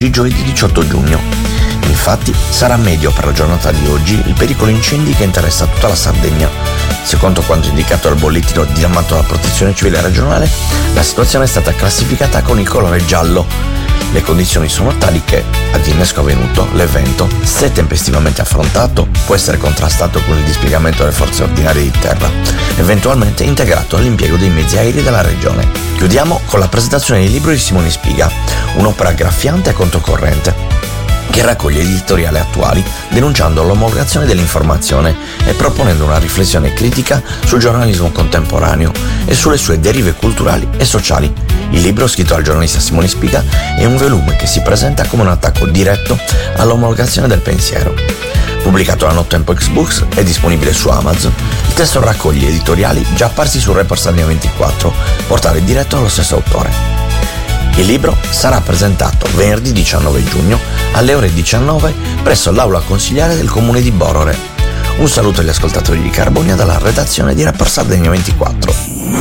di giovedì 18 giugno. Infatti sarà medio per la giornata di oggi il pericolo incendi che interessa tutta la Sardegna. Secondo quanto indicato dal bollettino diramato dalla Protezione Civile regionale, la situazione è stata classificata con il colore giallo. Le condizioni sono tali che, ad innesco avvenuto, l'evento, se tempestivamente affrontato, può essere contrastato con il dispiegamento delle forze ordinarie di terra, eventualmente integrato all'impiego dei mezzi aerei della regione. Chiudiamo con la presentazione del libro di Simone Spiga, un'opera graffiante a conto corrente, che raccoglie gli editoriali attuali denunciando l'omologazione dell'informazione e proponendo una riflessione critica sul giornalismo contemporaneo e sulle sue derive culturali e sociali. Il libro, scritto dal giornalista Simone Spiga, è un volume che si presenta come un attacco diretto all'omologazione del pensiero. Pubblicato da No Tempo X Books, è disponibile su Amazon. Il testo raccoglie editoriali già apparsi su Report Sardinia 24, portale diretto allo stesso autore. Il libro sarà presentato venerdì 19 giugno alle ore 19 presso l'Aula Consiliare del Comune di Borore. Un saluto agli ascoltatori di Carbonia dalla redazione di Report Sardinia 24.